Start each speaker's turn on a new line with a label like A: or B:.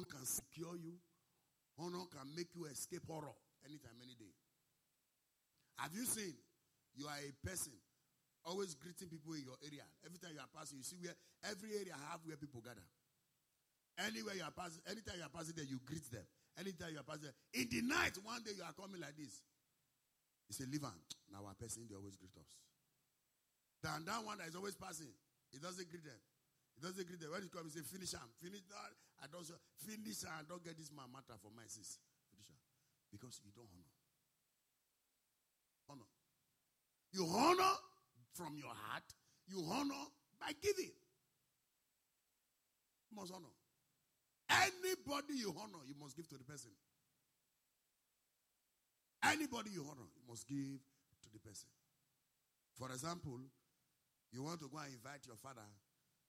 A: Honor can secure you. Honor can make you escape horror anytime, any day. Have you seen? You are a person always greeting people in your area. Every time you are passing, you see where every area have where people gather. Anywhere you are passing, anytime you are passing there, you greet them. Anytime you are passing there. In the night, one day you are coming like this. You say, leave on. Now our person, they always greet us. Then that one that is always passing, he doesn't greet them. He doesn't greet them. When he comes, he say, finish him. Finish that. I don't say, finish him. Don't get this man matter for my sis. Finish him. Because you don't honor. Honor. You honor from your heart. You honor by giving. You must honor. Anybody you honor, you must give to the person. Anybody you honor, you must give to the person. For example, you want to go and invite your father